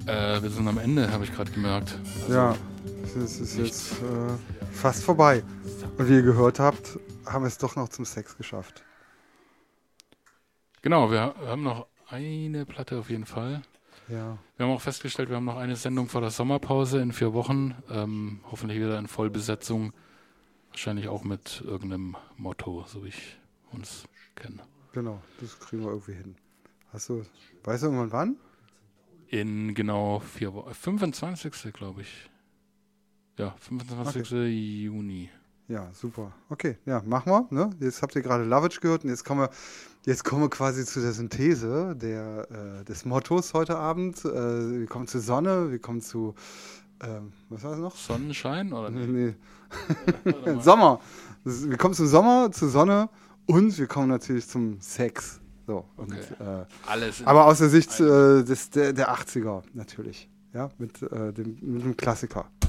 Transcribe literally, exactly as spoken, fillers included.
Äh, wir sind am Ende, habe ich gerade gemerkt. Also ja, es ist jetzt äh, fast vorbei. Und wie ihr gehört habt, haben wir es doch noch zum Sex geschafft. Genau, wir haben noch eine Platte auf jeden Fall. Ja. Wir haben auch festgestellt, wir haben noch eine Sendung vor der Sommerpause in vier Wochen. Ähm, hoffentlich wieder in Vollbesetzung. Wahrscheinlich auch mit irgendeinem Motto, so wie ich uns kenne. Genau, das kriegen wir irgendwie hin. Hast du, weißt du irgendwann wann? In genau vier Wochen. fünfundzwanzigsten glaube ich. Ja, fünfundzwanzigsten Okay. Juni. Ja, super. Okay, ja, machen wir. Ne? Jetzt habt ihr gerade Lovitch gehört und jetzt kommen wir, jetzt kommen wir quasi zu der Synthese der, äh, des Mottos heute Abend. Äh, wir kommen zur Sonne, wir kommen zu, ähm, was war es noch? Sonnenschein oder nee? Nee. nee. Sommer. Wir kommen zum Sommer, zur Sonne und wir kommen natürlich zum Sex. So, und, okay. äh, Alles aber aus der Sicht äh, des, der, der achtziger natürlich. Ja, mit, äh, dem, mit dem Klassiker.